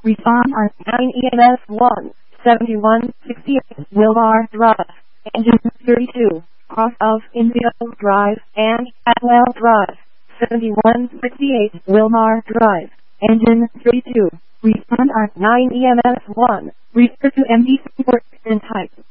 Respond on 9 EMS 1, 7168 Wilmar Drive, Engine 32, cross of Indio Drive and Atwell Drive, 7168 Wilmar Drive, Engine 32. Respond on 9 EMS 1, refer to MD support and type.